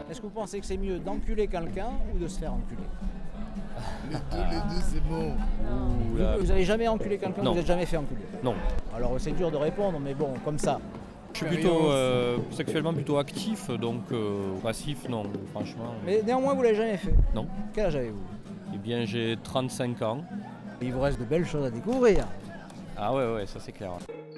Est-ce que vous pensez que c'est mieux d'enculer quelqu'un ou de se faire enculer? Les deux, c'est bon. Vous n'avez jamais enculé quelqu'un, Non. vous n'êtes jamais fait enculer? Non. Alors c'est dur de répondre, mais bon, comme ça. Je suis plutôt sexuellement plutôt actif, donc passif, non, franchement. Mais néanmoins, vous l'avez jamais fait? Non. Quel âge avez-vous? Eh bien, j'ai 35 ans. Il vous reste de belles choses à découvrir. Ah ouais, ça c'est clair.